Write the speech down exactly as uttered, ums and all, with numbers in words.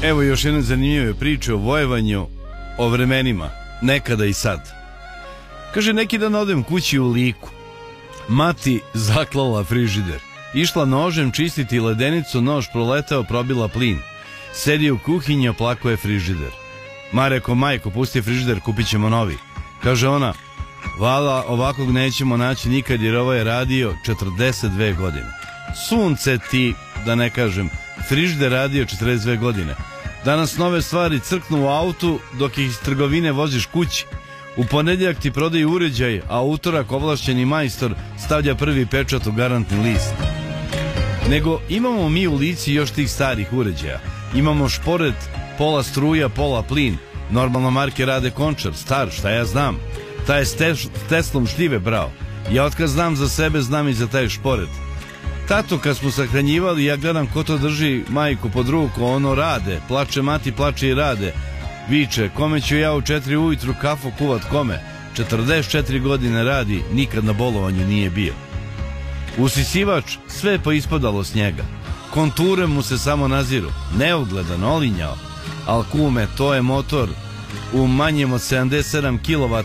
Evo još jedne zanimljive priče o vojevanju, o vremenima, nekada i sad. Kaže, neki dan odem kući u Liku. Mati zaklala frižider. Išla nožem čistiti ledenicu, nož proletao, probila plin. Sedi u kuhinji, oplako je frižider. Ma, reko, majko, pusti frižider, kupit ćemo novi. Kaže ona, vala, ovakvog nećemo naći nikad jer ovo je radio četrdeset dve godine. Sunce ti, da ne kažem, frižider radio četrdeset dve godine. Danas nove stvari crknu u autu dok ih iz trgovine voziš kući. U ponedjeljak ti prodaju uređaj, a utorak ovlašćeni majstor stavlja prvi pečat u garantni list. Nego imamo mi u Lici još tih starih uređaja. Imamo šporet, pola struja, pola plin. Normalno marke rade Končar, star, šta ja znam. Taj je s Teslom šljive brao. Ja otkad znam za sebe, znam i za taj šporet. Tato, kad smo sahranjivali, ja gledam ko to drži majku pod ruku, ono rade, plače mati, plače i rade. Viče, kome ću ja u četiri ujutru kafu kuvat, kome? četrdeset četiri godine radi, nikad na bolovanju nije bio. Usisivač, sve je pa ispadalo s njega. Konture mu se samo naziru, neugledan, olinjao. Al kume, to je motor u manjem od sedamdeset sedam kilovata